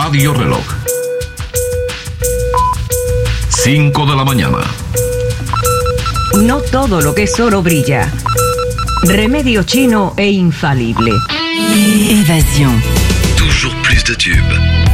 Radio Reloj. 5 de la mañana. No todo lo que es oro brilla. Remedio chino e infalible. Évasion. Toujours plus de tubes.